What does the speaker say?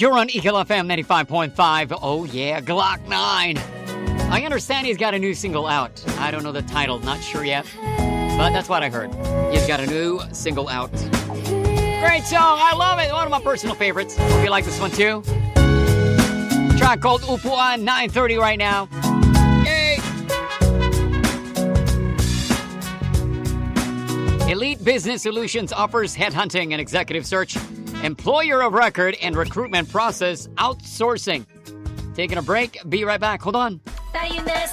You're on Eagle FM 95.5. Oh yeah, Glock 9. I understand he's got a new single out. I don't know the title, not sure yet. But that's what I heard. He's got a new single out. Great song, I love it. One of my personal favorites. Hope you like this one too. Track called Upuan, 9:30 right now. Yay! Elite Business Solutions offers headhunting and executive search, employer of record, and recruitment process outsourcing. Taking a break. Be right back. Hold on.